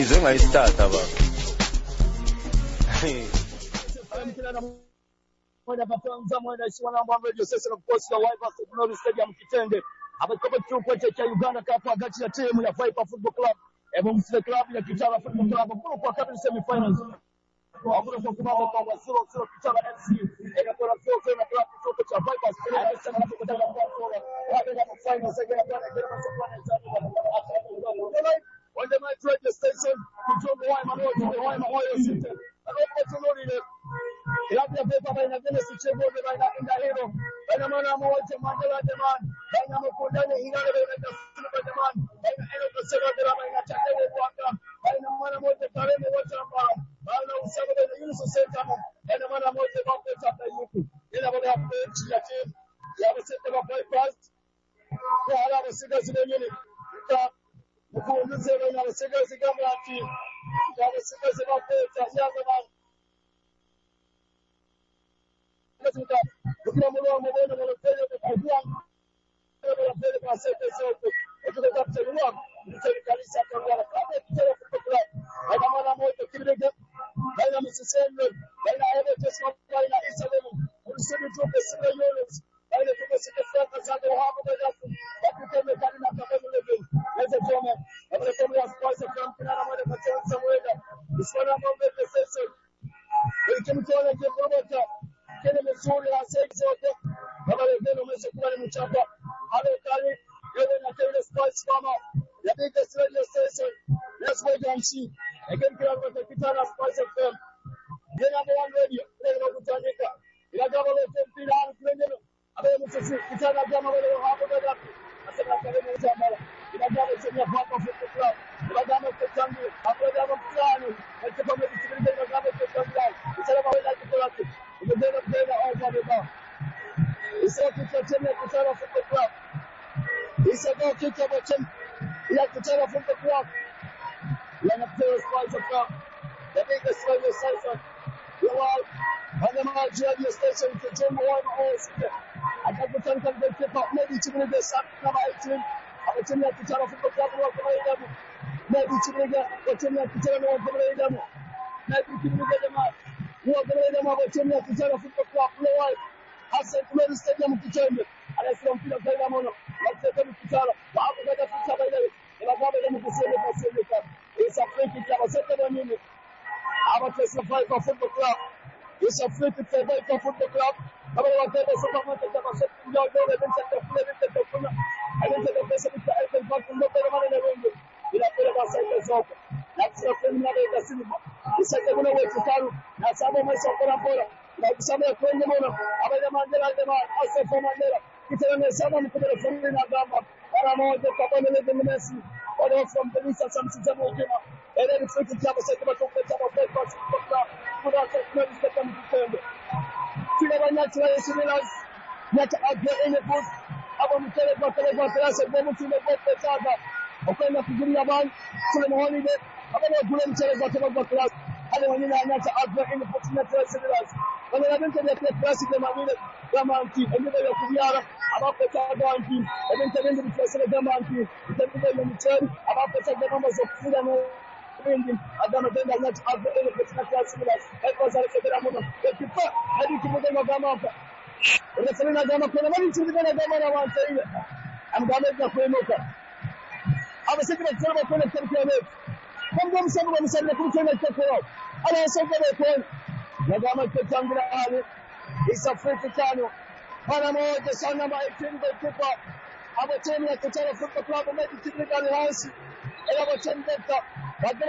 Zenga istata baba. Moja patanza mwana isiwa na mwambe Joseph of course wa Viper Football Stadium Kitende. Hapa kwa chuo cha Uganda Cup kati ya timu ya Viper Football Club Mfuse Club ya Kitara Football Club kwa kabla semi finals. Wabura kwa kumama kwa 0-0 Kitara FC. Kwa sio na club kutoka cha Viper anasema kutaka kwa hapa na finals again kwa on the match radio station kutoka Waima City. Labda pepa baina vile sichego baina inda hilo baina mwana mmoja Mandela Demand baina mkundani hilale baina Silva Demand baina eno kusema bila baina Chadele Wanga baina mwana mmoja Kareme Wachamba baina Usama baina Yunus Center baina mwana mmoja Mbappe Chapa yuko ila baada ya mechi ya timu ya Wasete wa Vipers kwa hala wasiga zile nyingine mkuunduze baina wasiga zigamba ati ya wasiga zima kwa Yazama Kuna mwana mmoja mwanafanya kujua kwa kwa sasa soko kutoka kwa Tanzania mtakalisa kwa kama kitara kwa hata mwana mmoja kibirega baina msisendo baina ya Tesla baina Isabel usemi tu pesa yule baina kwa sasa sana hapo kwa kama na kama level naweza kusema hapo kwa sponsor company na mwana kwa Samuel usifanya mambo ya pesa ikimtoa je robota kile mzuri ya sasa yote kama leo umeshakula ni mchapa ale kali yeye na kile spice mama ya big radio station let's go jamshi again kila mtu kitana spice FM yeye ndio one radio leo kutandika ila kama leo mpira tunaendelea abaye msisi kitana kama leo hapo dada asema kale mchapa ila kama chini ya Viper Football Club ila kama kutangu hapo kama plani akipa mtikirika ila kama kutangu usalama wala kitu Umejana tena over the bar. Isa kitachana Kitara Football Club. Isa go kitachana ya Kitara Football Club. Yana players sponsor club. The biggest radio station. You are on the radio station to Jumbo One Atakutanka the keeper maybe to bring the sub number 18. Ametumia Kitara Football Club kwa kawaida. Maybe to bring the Kitara kwa kawaida. Maybe to bring the Uwagelele mwabocheni ya Kitara Football Club Lewai Hassan Kumeli Stadium Kitende anasema mpira kaida mono na kutetea Kitara hapo kaja futa baada ya baba ya mkuseme kwa sema isa friki kwa sasa wa nini hapa Tesla Viper Football Club isa friki kwa Viper Football Club kama wakati sasa mmoja kwa sasa ndio ndio ndio kuna alikuwa pesa kwa Apple Park ndio kwa maana wengi ila pale kwa sasa soko na sio kuna ndio Simba isa kuna wetu karu na sababu mwisho kwa bora na kusema kwenda mbona abaye Mandela jamaa Asafa Mandela kitana sana mkubwa familia na gamba para moja kwa bwana Lionel Messi wale from Benisa Samsung Mojima ile ni friki kwa sababu tuko kwa Viper Football kuna kwa Stadium Kitende kila wanyachi wa Similas nyata agre ile boss hapo mtele kwa klasa kwa mtu kwa pesa ukaenda kujiria bani kule holiday hapo kule mtele kwa klasa ale wengine anaacha agre ile fortunate Similas wale wabente ya classic ya mamile kama anti ndio ya kubiara ambapo tada anti ndio ndio kwa kama anti ndio mchari ambapo tada mambo za kufunga na wengi adama tenda anaacha agre ile fortunate Similas hapo sasa kila mmoja kipa hadi kimmoja kama hapa Referina kama kuna mali chini kama na wanta ile amdameza kuinuka amesikira kusema kuna kitu kama msemo wa msemo kumtenda kwa ala sasa kwa na kama kitangira ali isa friki tano para moja sana maitinga kipa ametenia Kitara Football Club mechi kile gani hasi ila mtendeka